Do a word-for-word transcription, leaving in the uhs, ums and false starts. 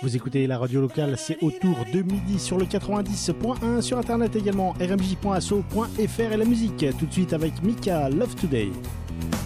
Vous écoutez la radio locale, c'est autour de midi sur le quatre-vingt-dix point un, sur internet également, r m j point asso point f r et la musique. Tout de suite avec Mika, Love Today.